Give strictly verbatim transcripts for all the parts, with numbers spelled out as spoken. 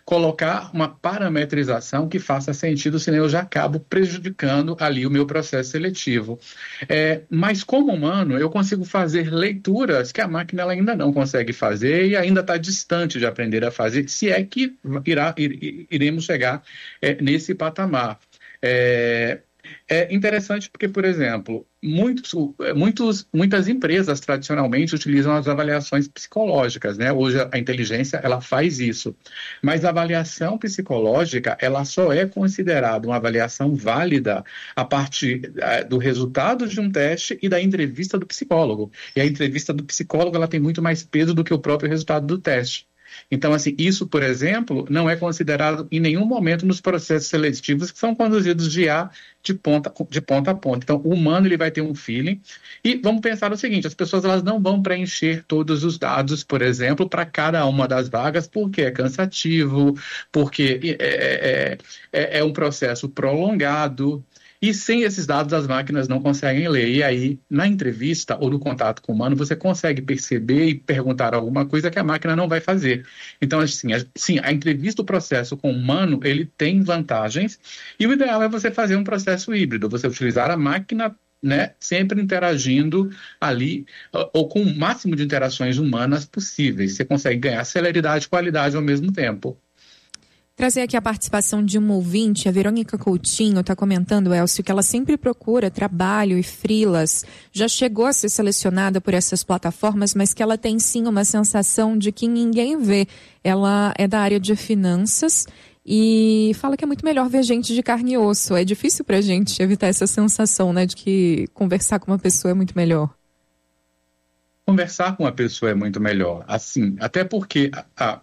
colocar uma parametrização que faça sentido, senão eu já acabo prejudicando ali o meu processo seletivo. É, mas como humano, eu consigo fazer leituras que a máquina ela ainda não consegue fazer e ainda está distante de aprender a fazer, se é que irá, iremos chegar é, nesse patamar. É, É interessante porque, por exemplo, muitos, muitos, muitas empresas tradicionalmente utilizam as avaliações psicológicas, né? Hoje a inteligência ela faz isso, mas a avaliação psicológica ela só é considerada uma avaliação válida a partir uh, do resultado de um teste e da entrevista do psicólogo. E a entrevista do psicólogo ela tem muito mais peso do que o próprio resultado do teste. Então, assim, isso, por exemplo, não é considerado em nenhum momento nos processos seletivos que são conduzidos de A de ponta, de ponta a ponta. Então, o humano ele vai ter um feeling. E vamos pensar o seguinte, as pessoas elas não vão preencher todos os dados, por exemplo, para cada uma das vagas, porque é cansativo, porque é, é, é, é um processo prolongado. E sem esses dados, as máquinas não conseguem ler. E aí, na entrevista ou no contato com o humano, você consegue perceber e perguntar alguma coisa que a máquina não vai fazer. Então, assim, a, sim, a entrevista, o processo com o humano, ele tem vantagens. E o ideal é você fazer um processo híbrido, você utilizar a máquina, né, sempre interagindo ali, ou com o máximo de interações humanas possíveis. Você consegue ganhar celeridade e qualidade ao mesmo tempo. Trazer aqui a participação de uma ouvinte, a Verônica Coutinho está comentando, Elcio, que ela sempre procura trabalho e freelas, já chegou a ser selecionada por essas plataformas, mas que ela tem sim uma sensação de que ninguém vê. Ela é da área de finanças e fala que é muito melhor ver gente de carne e osso. É difícil para a gente evitar essa sensação, né, de que conversar com uma pessoa é muito melhor. Conversar com uma pessoa é muito melhor, assim, até porque a, a,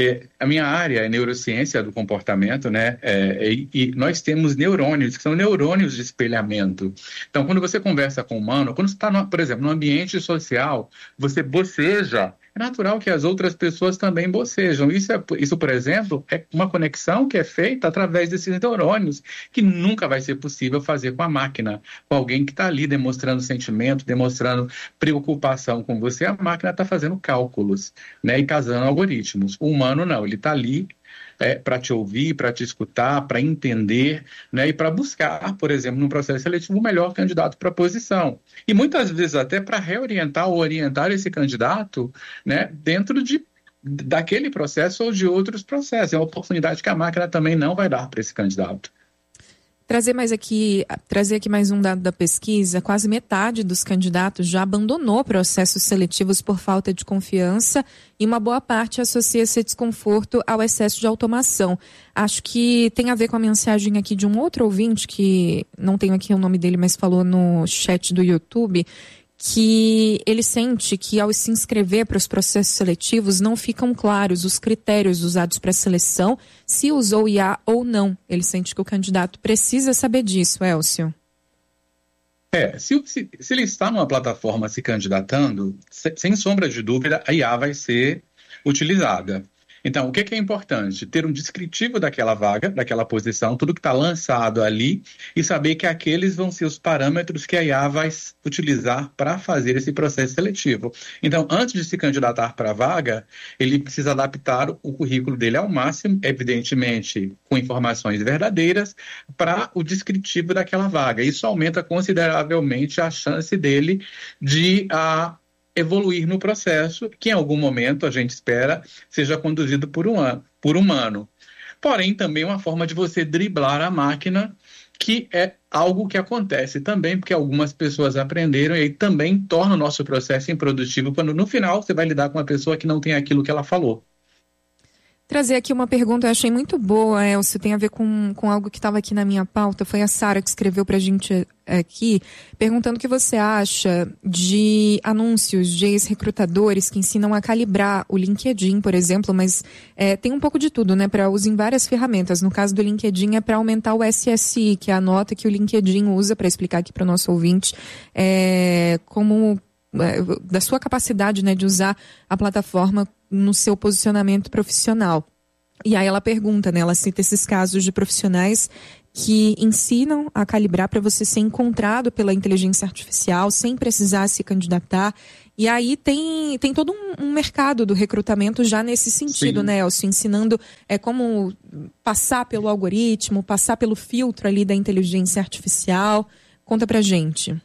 a minha área é neurociência do comportamento, né, é, e, e nós temos neurônios, que são neurônios de espelhamento. Então, quando você conversa com o humano, quando você está, por exemplo, no ambiente social, você boceja, é natural que as outras pessoas também bocejam. Isso, é, isso, por exemplo, é uma conexão que é feita através desses neurônios, que nunca vai ser possível fazer com a máquina, com alguém que está ali demonstrando sentimento, demonstrando preocupação com você. A máquina está fazendo cálculos, né, e casando algoritmos. O humano não, ele está ali é, para te ouvir, para te escutar, para entender, né, e para buscar, por exemplo, no processo seletivo, o melhor candidato para a posição. E muitas vezes até para reorientar ou orientar esse candidato, né, dentro de, daquele processo ou de outros processos. É uma oportunidade que a máquina também não vai dar para esse candidato. Trazer mais aqui, trazer aqui mais um dado da pesquisa, quase metade dos candidatos já abandonou processos seletivos por falta de confiança e uma boa parte associa esse desconforto ao excesso de automação. Acho que tem a ver com a mensagem aqui de um outro ouvinte, que não tenho aqui o nome dele, mas falou no chat do YouTube, que ele sente que ao se inscrever para os processos seletivos não ficam claros os critérios usados para a seleção, se usou I A ou não. Ele sente que o candidato precisa saber disso, Elcio. É, se, se, se ele está numa plataforma se candidatando, se, sem sombra de dúvida, a I A vai ser utilizada. Então, o que, que é importante? Ter um descritivo daquela vaga, daquela posição, tudo que está lançado ali, e saber que aqueles vão ser os parâmetros que a I A vai utilizar para fazer esse processo seletivo. Então, antes de se candidatar para a vaga, ele precisa adaptar o currículo dele ao máximo, evidentemente com informações verdadeiras, para o descritivo daquela vaga. Isso aumenta consideravelmente a chance dele de a evoluir no processo, que em algum momento a gente espera seja conduzido por um por humano. Porém, também é uma forma de você driblar a máquina, que é algo que acontece também, porque algumas pessoas aprenderam e aí também torna o nosso processo improdutivo, quando no final você vai lidar com uma pessoa que não tem aquilo que ela falou. Trazer aqui uma pergunta, eu achei muito boa, Elcio, tem a ver com, com algo que estava aqui na minha pauta. Foi a Sara que escreveu para a gente aqui, perguntando o que você acha de anúncios de ex-recrutadores que ensinam a calibrar o LinkedIn, por exemplo, mas é, tem um pouco de tudo, né, para uso em várias ferramentas. No caso do LinkedIn é para aumentar o S S I, que é a nota que o LinkedIn usa, para explicar aqui para o nosso ouvinte, é, como da sua capacidade, né, de usar a plataforma no seu posicionamento profissional. E aí ela pergunta, né, ela cita esses casos de profissionais que ensinam a calibrar para você ser encontrado pela inteligência artificial sem precisar se candidatar. E aí tem, tem todo um, um mercado do recrutamento já nesse sentido, Sim. né, Elcio? Ensinando é, como passar pelo algoritmo, passar pelo filtro ali da inteligência artificial. Conta pra gente.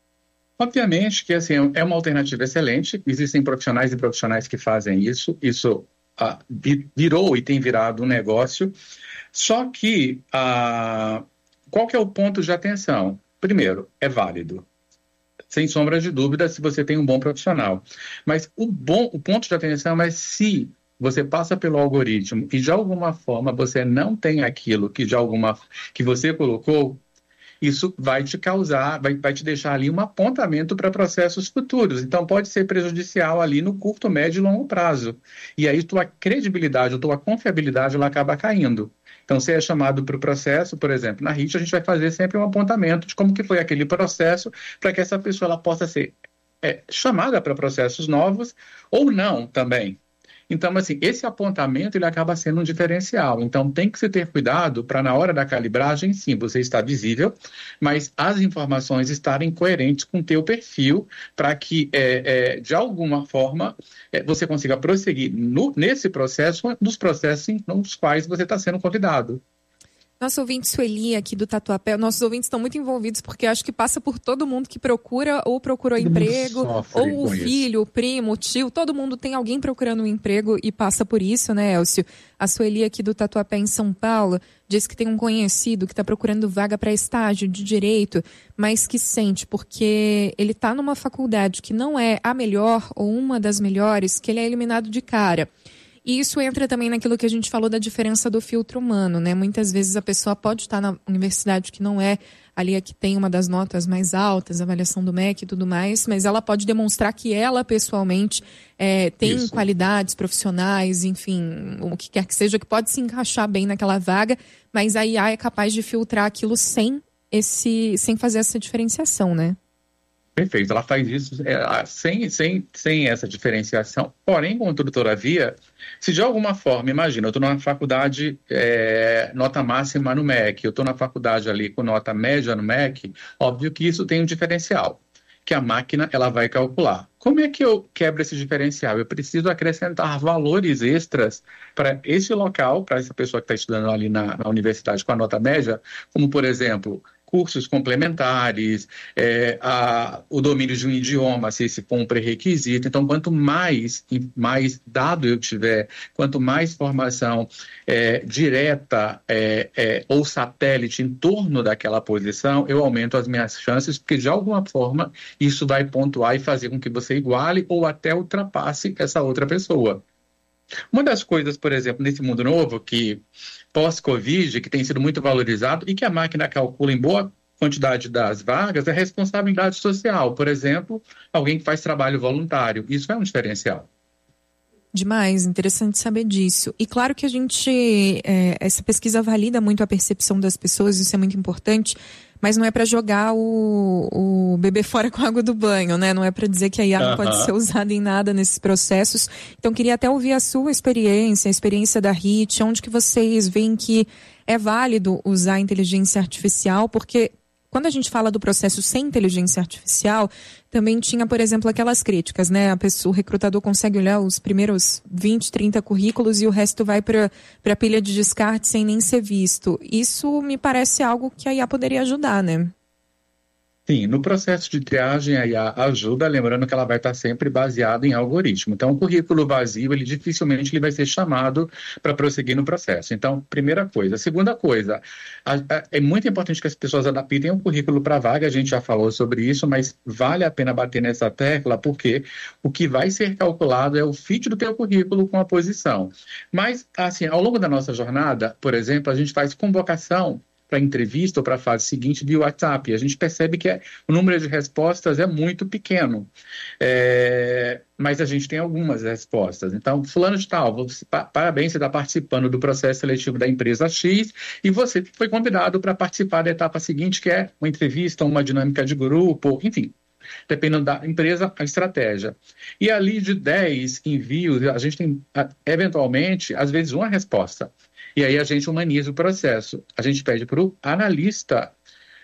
Obviamente que assim, é uma alternativa excelente. Existem profissionais e profissionais que fazem isso. Isso ah, virou e tem virado um negócio. Só que ah, qual que é o ponto de atenção? Primeiro, é válido. Sem sombra de dúvida, se você tem um bom profissional. Mas o, bom, o ponto de atenção é se você passa pelo algoritmo e de alguma forma você não tem aquilo que de alguma que você colocou, isso vai te causar, vai, vai te deixar ali um apontamento para processos futuros. Então, pode ser prejudicial ali no curto, médio e longo prazo. E aí, tua credibilidade, tua confiabilidade, ela acaba caindo. Então, você é chamado para o processo, por exemplo, na R I T, a gente vai fazer sempre um apontamento de como que foi aquele processo para que essa pessoa ela possa ser é, chamada para processos novos ou não também. Então, assim, esse apontamento ele acaba sendo um diferencial. Então, tem que se ter cuidado para, na hora da calibragem, sim, você está visível, mas as informações estarem coerentes com o teu perfil para que, é, é, de alguma forma, é, você consiga prosseguir no, nesse processo, nos processos nos quais você está sendo convidado. Nosso ouvinte Sueli aqui do Tatuapé, nossos ouvintes estão muito envolvidos porque acho que passa por todo mundo que procura ou procurou todo emprego, ou o filho, isso. o primo, o tio, todo mundo tem alguém procurando um emprego e passa por isso, né, Elcio? A Sueli aqui do Tatuapé em São Paulo diz que tem um conhecido que está procurando vaga para estágio de direito, mas que sente porque ele está numa faculdade que não é a melhor ou uma das melhores, que ele é eliminado de cara. E isso entra também naquilo que a gente falou da diferença do filtro humano, né? Muitas vezes a pessoa pode estar na universidade que não é ali a que tem uma das notas mais altas, avaliação do M E C e tudo mais, mas ela pode demonstrar que ela, pessoalmente, é, tem isso. qualidades profissionais, enfim, o que quer que seja, que pode se encaixar bem naquela vaga, mas a I A é capaz de filtrar aquilo sem, esse, sem fazer essa diferenciação, né? Perfeito, ela faz isso é, sem, sem, sem essa diferenciação. Porém, contudo, todavia, se de alguma forma, imagina, eu estou na faculdade é, nota máxima no M E C, eu estou na faculdade ali com nota média no M E C, óbvio que isso tem um diferencial, que a máquina ela vai calcular. Como é que eu quebro esse diferencial? Eu preciso acrescentar valores extras para esse local, para essa pessoa que está estudando ali na, na universidade com a nota média, como, por exemplo, cursos complementares, é, a, o domínio de um idioma, se esse for um pré-requisito. Então, quanto mais, mais dado eu tiver, quanto mais formação é, direta é, é, ou satélite em torno daquela posição, eu aumento as minhas chances, porque de alguma forma isso vai pontuar e fazer com que você iguale ou até ultrapasse essa outra pessoa. Uma das coisas, por exemplo, nesse mundo novo, que pós-Covid, que tem sido muito valorizado e que a máquina calcula em boa quantidade das vagas, é a responsabilidade social. Por exemplo, alguém que faz trabalho voluntário. Isso é um diferencial. Demais, interessante saber disso. E claro que a gente, é, essa pesquisa valida muito a percepção das pessoas, isso é muito importante, mas não é para jogar o, o bebê fora com a água do banho, né? Não é para dizer que a I A não uh-huh. pode ser usada em nada nesses processos. Então, queria até ouvir a sua experiência, a experiência da R I T, onde que vocês veem que é válido usar a inteligência artificial, porque quando a gente fala do processo sem inteligência artificial, também tinha, por exemplo, aquelas críticas, né? A pessoa, o recrutador consegue olhar os primeiros vinte, trinta currículos e o resto vai para a pilha de descarte sem nem ser visto. Isso me parece algo que a I A poderia ajudar, né? Sim, no processo de triagem a I A ajuda, lembrando que ela vai estar sempre baseada em algoritmo. Então, o currículo vazio, ele dificilmente ele vai ser chamado para prosseguir no processo. Então, primeira coisa. Segunda coisa, a, a, é muito importante que as pessoas adaptem o currículo para a vaga, a gente já falou sobre isso, mas vale a pena bater nessa tecla, porque o que vai ser calculado é o fit do teu currículo com a posição. Mas, assim, ao longo da nossa jornada, por exemplo, a gente faz convocação para entrevista ou para a fase seguinte via WhatsApp. A gente percebe que é, o número de respostas é muito pequeno, é, mas a gente tem algumas respostas. Então, fulano de tal, você, pa, parabéns, você está participando do processo seletivo da empresa X e você foi convidado para participar da etapa seguinte, que é uma entrevista, uma dinâmica de grupo, enfim. Dependendo da empresa, a estratégia. E ali de dez envios, a gente tem, eventualmente, às vezes, uma resposta. E aí a gente humaniza o processo. A gente pede para o analista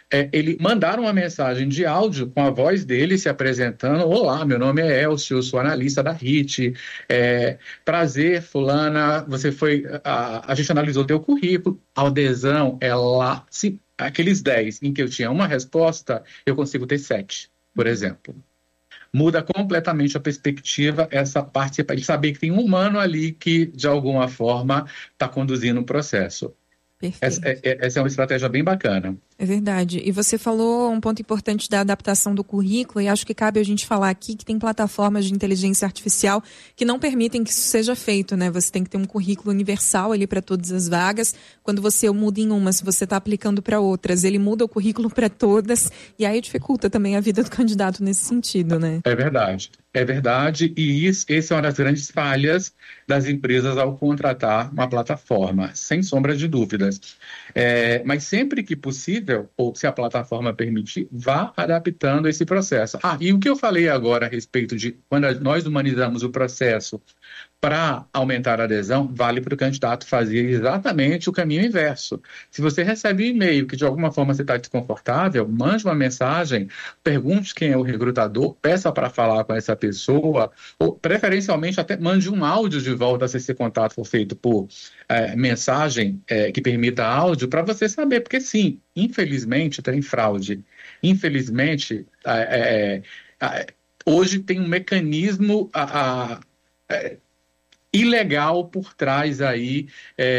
é, ele mandar uma mensagem de áudio com a voz dele se apresentando. Olá, meu nome é Elcio, eu sou analista da R I T. É, prazer, fulana, você foi... A, a gente analisou teu currículo, a adesão é lá... Se, aqueles dez em que eu tinha uma resposta, eu consigo ter sete, por exemplo. Muda completamente a perspectiva, essa parte de saber que tem um humano ali que, de alguma forma, está conduzindo o processo. Essa, é, essa é uma estratégia bem bacana. É verdade. E você falou um ponto importante da adaptação do currículo, e acho que cabe a gente falar aqui que tem plataformas de inteligência artificial que não permitem que isso seja feito, né? Você tem que ter um currículo universal ali para todas as vagas. Quando você muda em uma, se você está aplicando para outras, ele muda o currículo para todas, e aí dificulta também a vida do candidato nesse sentido, né? É verdade. É verdade, e isso, essa é uma das grandes falhas das empresas ao contratar uma plataforma, sem sombra de dúvidas. É, mas sempre que possível, ou se a plataforma permitir, vá adaptando esse processo. Ah, e o que eu falei agora a respeito de quando nós humanizamos o processo para aumentar a adesão, vale para o candidato fazer exatamente o caminho inverso. Se você recebe um e-mail que de alguma forma você está desconfortável, mande uma mensagem, pergunte quem é o recrutador, peça para falar com essa pessoa, ou preferencialmente até mande um áudio de volta se esse contato for feito por é, mensagem é, que permita áudio, para você saber, porque sim, infelizmente tem fraude. Infelizmente, é, é, é, hoje tem um mecanismo a, a, é, ilegal por trás aí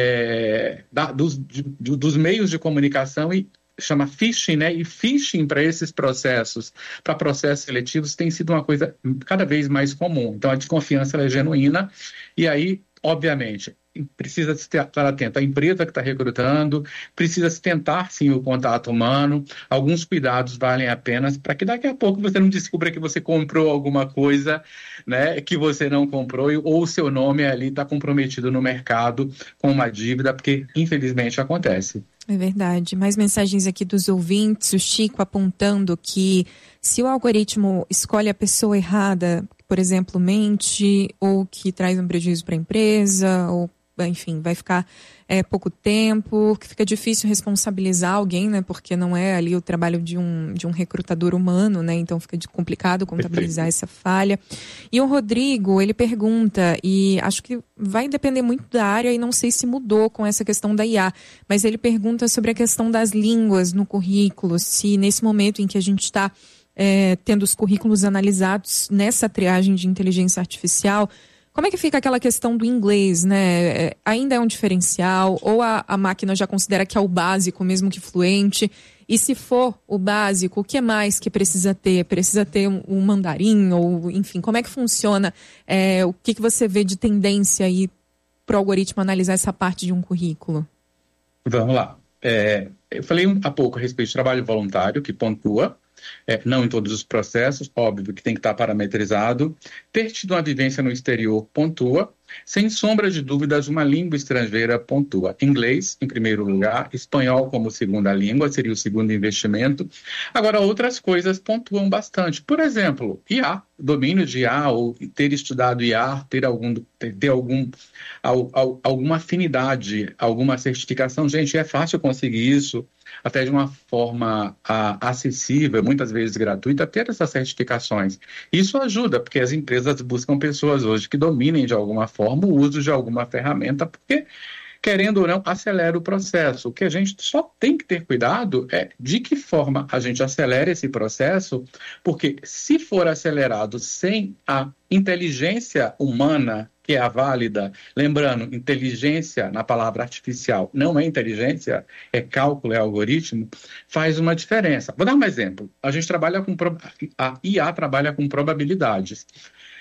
é, da, dos, de, dos meios de comunicação, e chama phishing, né? E phishing para esses processos, para processos seletivos, tem sido uma coisa cada vez mais comum. Então a desconfiança é genuína, e aí, obviamente, precisa se estar atento à empresa que está recrutando, precisa se tentar sim o contato humano, alguns cuidados valem a pena para que daqui a pouco você não descubra que você comprou alguma coisa, né, que você não comprou, ou o seu nome ali está comprometido no mercado com uma dívida, porque infelizmente acontece. É verdade. Mais mensagens aqui dos ouvintes, o Chico apontando que se o algoritmo escolhe a pessoa errada, por exemplo, mente, ou que traz um prejuízo para a empresa, ou enfim, vai ficar é, pouco tempo, que fica difícil responsabilizar alguém, né? Porque não é ali o trabalho de um, de um recrutador humano, né? Então fica de complicado contabilizar Perfeito. Essa falha. E o Rodrigo, ele pergunta, e acho que vai depender muito da área, e não sei se mudou com essa questão da I A, mas ele pergunta sobre a questão das línguas no currículo, se nesse momento em que a gente está é, tendo os currículos analisados nessa triagem de inteligência artificial, como é que fica aquela questão do inglês, né? Ainda é um diferencial? Ou a, a máquina já considera que é o básico, mesmo que fluente? E se for o básico, o que mais que precisa ter? Precisa ter um, um mandarim? Ou, enfim, como é que funciona? É, o que, que você vê de tendência aí para o algoritmo analisar essa parte de um currículo? Vamos lá. É, eu falei há pouco a respeito de trabalho voluntário, que pontua. É, não em todos os processos, óbvio que tem que estar parametrizado. Ter tido uma vivência no exterior pontua. Sem sombra de dúvidas, uma língua estrangeira pontua. Inglês, em primeiro lugar, espanhol como segunda língua, seria o segundo investimento. Agora, outras coisas pontuam bastante. Por exemplo, I A, domínio de I A, ou ter estudado I A, ter, algum, ter, ter algum, al, al, alguma afinidade, alguma certificação. Gente, é fácil conseguir isso, até de uma forma a, acessível, muitas vezes gratuita, ter essas certificações. Isso ajuda, porque as empresas buscam pessoas hoje que dominem de alguma forma o uso de alguma ferramenta, porque, querendo ou não, acelera o processo. O que a gente só tem que ter cuidado é de que forma a gente acelera esse processo, porque se for acelerado sem a inteligência humana, que é a válida, lembrando, inteligência na palavra artificial não é inteligência, é cálculo, é algoritmo, faz uma diferença. Vou dar um exemplo. A gente trabalha com, a I A trabalha com probabilidades.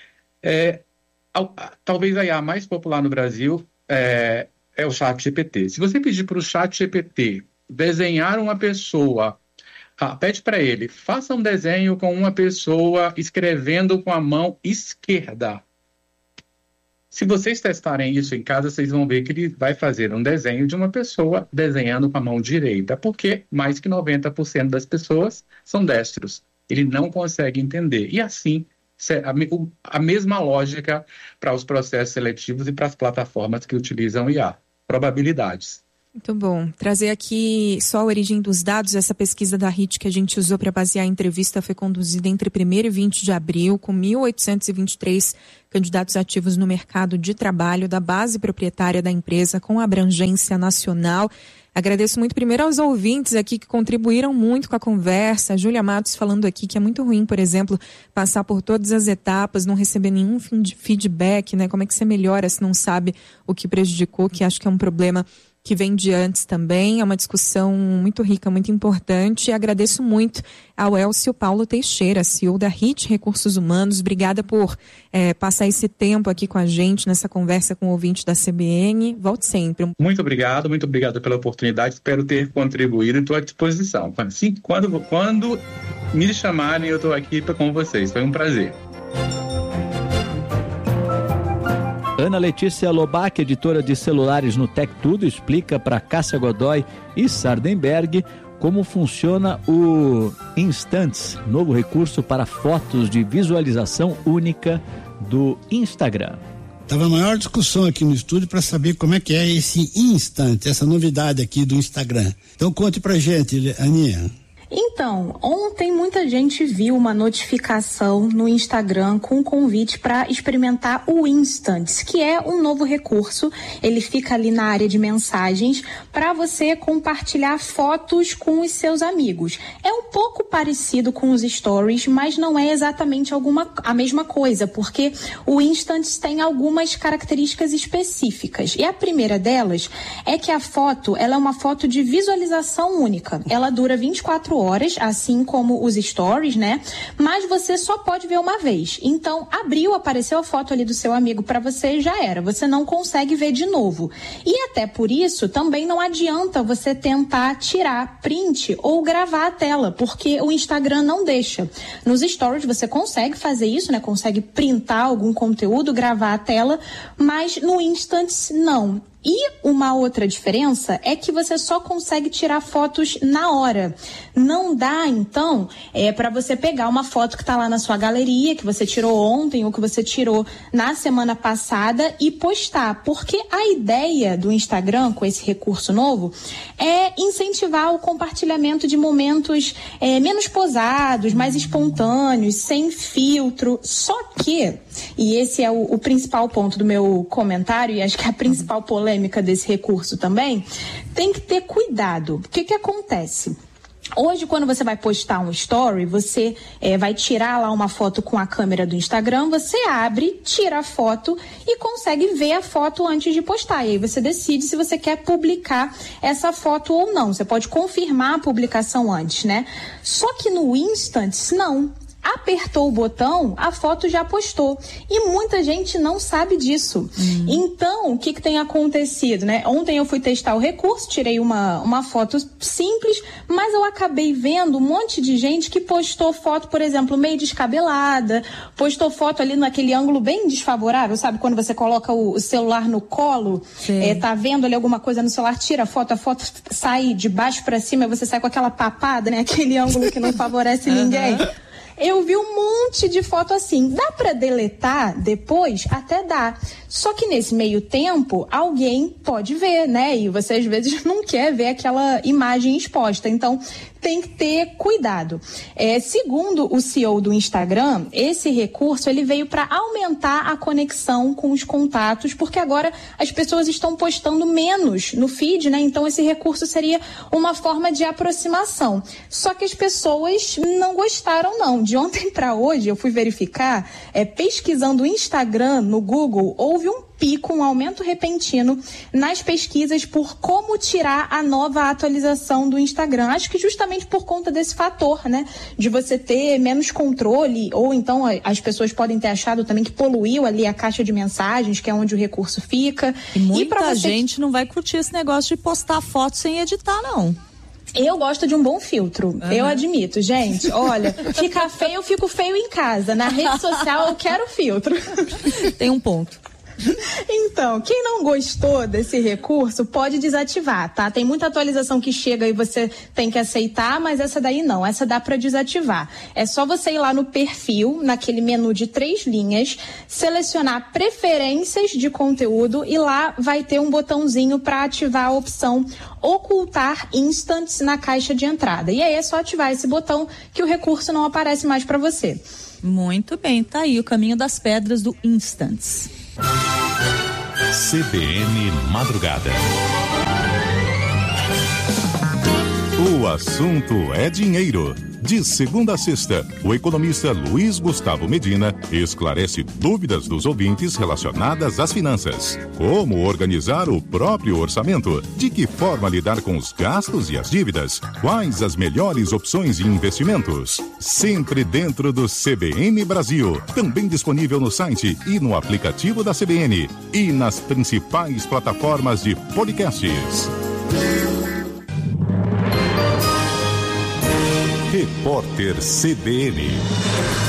É, talvez a I A mais popular no Brasil é, é o ChatGPT. Se você pedir para o ChatGPT desenhar uma pessoa, ah, pede para ele, faça um desenho com uma pessoa escrevendo com a mão esquerda. Se vocês testarem isso em casa, vocês vão ver que ele vai fazer um desenho de uma pessoa desenhando com a mão direita, porque mais que noventa por cento das pessoas são destros. Ele não consegue entender. E assim, a mesma lógica para os processos seletivos e para as plataformas que utilizam I A. Probabilidades. Muito bom. Trazer aqui só a origem dos dados. Essa pesquisa da R I T que a gente usou para basear a entrevista foi conduzida entre primeiro e vinte de abril, com mil oitocentos e vinte e três candidatos ativos no mercado de trabalho da base proprietária da empresa com abrangência nacional. Agradeço muito primeiro aos ouvintes aqui que contribuíram muito com a conversa. A Júlia Matos falando aqui que é muito ruim, por exemplo, passar por todas as etapas, não receber nenhum feedback, né? Como é que você melhora se não sabe o que prejudicou, que acho que é um problema que vem de antes também. É uma discussão muito rica, muito importante. E agradeço muito ao Elcio Paulo Teixeira, C E O da R I T Recursos Humanos. Obrigada por é, passar esse tempo aqui com a gente nessa conversa com o ouvinte da C B N. Volte sempre. Muito obrigado, muito obrigado pela oportunidade. Espero ter contribuído e estou à disposição. Assim, quando, quando me chamarem, eu estou aqui com vocês. Foi um prazer. Ana Letícia Lobac, editora de celulares no Tech Tudo, explica para Cássia Godoy e Sardenberg como funciona o Instants, novo recurso para fotos de visualização única do Instagram. Estava a maior discussão aqui no estúdio para saber como é que é esse Instant, essa novidade aqui do Instagram. Então conte pra gente, Aninha. Então, ontem muita gente viu uma notificação no Instagram com um convite para experimentar o Instants, que é um novo recurso. Ele fica ali na área de mensagens para você compartilhar fotos com os seus amigos. É um pouco parecido com os stories, mas não é exatamente alguma, a mesma coisa, porque o Instants tem algumas características específicas. E a primeira delas é que a foto, ela é uma foto de visualização única. Ela dura vinte e quatro horas, assim como os stories, né? Mas você só pode ver uma vez. Então, abriu, apareceu a foto ali do seu amigo para você e já era. Você não consegue ver de novo. E até por isso, também não adianta você tentar tirar print ou gravar a tela, porque o Instagram não deixa. Nos stories você consegue fazer isso, né? Consegue printar algum conteúdo, gravar a tela, mas no Instants não. E uma outra diferença é que você só consegue tirar fotos na hora. Não dá, então, é, para você pegar uma foto que está lá na sua galeria, que você tirou ontem ou que você tirou na semana passada e postar. Porque a ideia do Instagram, com esse recurso novo, é incentivar o compartilhamento de momentos é, menos posados, mais espontâneos, sem filtro. Só que, e esse é o, o principal ponto do meu comentário, e acho que é a principal polêmica desse recurso também, tem que ter cuidado. O que que acontece? Hoje, quando você vai postar um story, você é, vai tirar lá uma foto com a câmera do Instagram, você abre, tira a foto e consegue ver a foto antes de postar. E aí você decide se você quer publicar essa foto ou não. Você pode confirmar a publicação antes, né? Só que no Instants, não. Apertou o botão, a foto já postou. E muita gente não sabe disso. Hum. Então, o que, que tem acontecido, né? Ontem eu fui testar o recurso, tirei uma, uma foto simples, mas eu acabei vendo um monte de gente que postou foto, por exemplo, meio descabelada, postou foto ali naquele ângulo bem desfavorável, sabe? Quando você coloca o, o celular no colo, é, tá vendo ali alguma coisa no celular, tira a foto, a foto sai de baixo para cima e você sai com aquela papada, né? Aquele ângulo que não favorece ninguém. Eu vi um monte de foto assim. Dá para deletar depois? Até dá. Só que nesse meio tempo, alguém pode ver, né? E você às vezes não quer ver aquela imagem exposta. Então, tem que ter cuidado. É, segundo o C E O do Instagram, esse recurso ele veio para aumentar a conexão com os contatos, porque agora as pessoas estão postando menos no feed, né? Então, esse recurso seria uma forma de aproximação. Só que as pessoas não gostaram, não. De ontem para hoje, eu fui verificar, é, pesquisando o Instagram no Google, houve um pico, um aumento repentino nas pesquisas por como tirar a nova atualização do Instagram. Acho que justamente por conta desse fator, né? De você ter menos controle, ou então as pessoas podem ter achado também que poluiu ali a caixa de mensagens, que é onde o recurso fica. E muita e você... gente não vai curtir esse negócio de postar foto sem editar, não. Eu gosto de um bom filtro, uhum. Eu admito, gente. Olha, ficar feio, eu fico feio em casa. Na rede social eu quero filtro. Tem um ponto. Então, quem não gostou desse recurso pode desativar, tá? Tem muita atualização que chega e você tem que aceitar, mas essa daí não, essa dá para desativar. É só você ir lá no perfil, naquele menu de três linhas, selecionar preferências de conteúdo e lá vai ter um botãozinho para ativar a opção ocultar instants na caixa de entrada. E aí é só ativar esse botão que o recurso não aparece mais para você. Muito bem, tá aí o caminho das pedras do Instants. C B N Madrugada. O assunto é dinheiro. De segunda a sexta, o economista Luiz Gustavo Medina esclarece dúvidas dos ouvintes relacionadas às finanças. Como organizar o próprio orçamento? De que forma lidar com os gastos e as dívidas? Quais as melhores opções de investimentos? Sempre dentro do C B N Brasil. Também disponível no site e no aplicativo da C B N. E nas principais plataformas de podcasts. Repórter C B N.